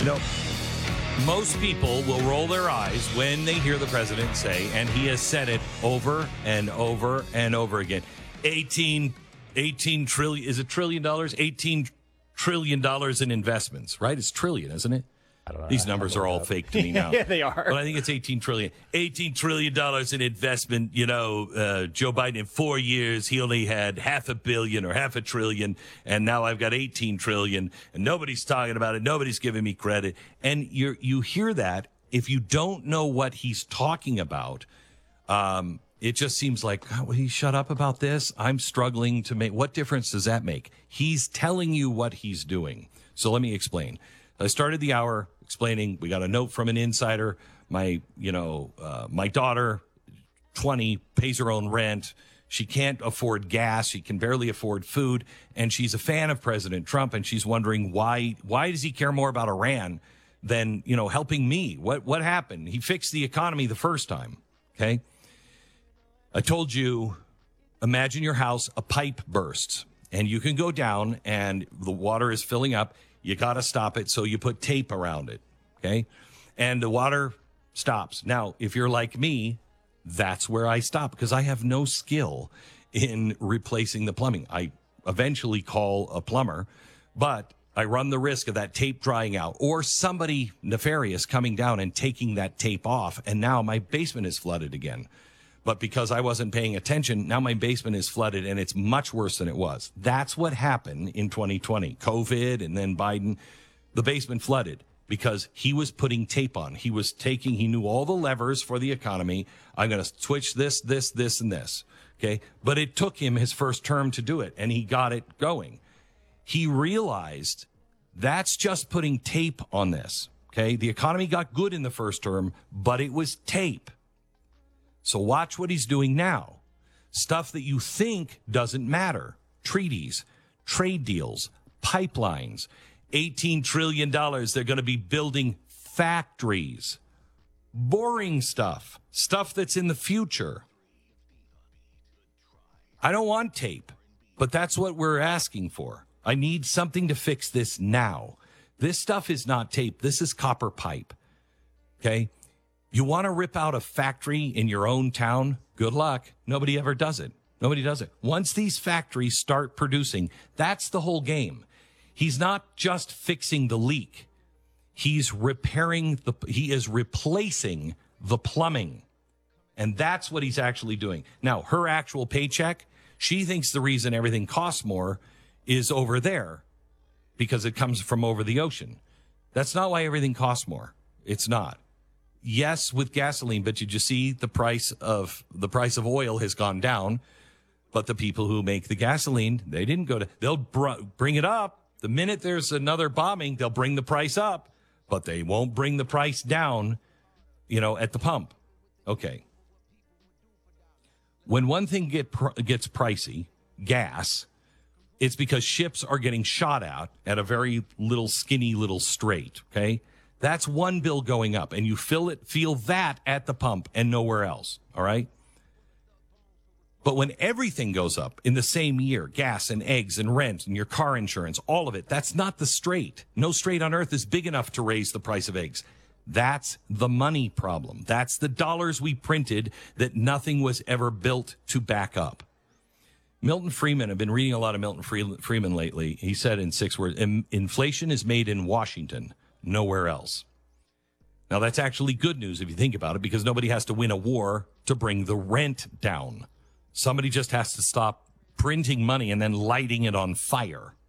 You know, most people will roll their eyes when they hear the president say, and he has said it over and over and over again, 18 trillion, is it $1 trillion? $18 trillion in investments, right? It's trillion, isn't it? I don't know. These numbers are all fake to me now. Yeah, they are. But I think it's 18 trillion. $18 trillion in investment. You know, Joe Biden in 4 years, he only had $500 million or $500 billion. And now I've got 18 trillion and nobody's talking about it. Nobody's giving me credit. And you hear that. If you don't know what he's talking about, it just seems like, oh, will he shut up about this? I'm struggling to make, what difference does that make? He's telling you what he's doing. So let me explain. I started the hour explaining, we got a note from an insider. My daughter, 20, pays her own rent. She can't afford gas. She can barely afford food. And she's a fan of President Trump. And she's wondering why does he care more about Iran than, helping me? What happened? He fixed the economy the first time. Okay. I told you, imagine your house, a pipe bursts and you can go down and the water is filling up. You got to stop it, so you put tape around it, okay? And the water stops. Now, if you're like me, that's where I stop because I have no skill in replacing the plumbing. I eventually call a plumber, but I run the risk of that tape drying out or somebody nefarious coming down and taking that tape off, and now my basement is flooded again. But because I wasn't paying attention, now my basement is flooded and it's much worse than it was. That's what happened in 2020. COVID and then Biden, the basement flooded because he was putting tape on. He knew all the levers for the economy. I'm going to switch this, and this. Okay. But it took him his first term to do it and he got it going. He realized that's just putting tape on this. Okay. The economy got good in the first term, but it was tape. So watch what he's doing now. Stuff that you think doesn't matter. Treaties, trade deals, pipelines, $18 trillion. They're going to be building factories. Boring stuff that's in the future. I don't want tape, but that's what we're asking for. I need something to fix this now. This stuff is not tape. This is copper pipe. Okay? You want to rip out a factory in your own town? Good luck. Nobody ever does it. Nobody does it. Once these factories start producing, that's the whole game. He's not just fixing the leak. He is replacing the plumbing. And that's what he's actually doing. Now, her actual paycheck, she thinks the reason everything costs more is over there because it comes from over the ocean. That's not why everything costs more. It's not. Yes, with gasoline, but you just see the price of oil has gone down. But the people who make the gasoline, they didn't they'll bring it up. The minute there's another bombing, they'll bring the price up, but they won't bring the price down, at the pump. Okay. When one thing gets pricey, gas, it's because ships are getting shot at a very skinny little strait, okay? That's one bill going up, and you feel that at the pump and nowhere else, all right? But when everything goes up in the same year, gas and eggs and rent and your car insurance, all of it, that's not the strait. No strait on earth is big enough to raise the price of eggs. That's the money problem. That's the dollars we printed that nothing was ever built to back up. Milton Friedman, I've been reading a lot of Milton Friedman lately. He said in 6 words, inflation is made in Washington. Nowhere else. Now, that's actually good news if you think about it, because nobody has to win a war to bring the rent down. Somebody just has to stop printing money and then lighting it on fire.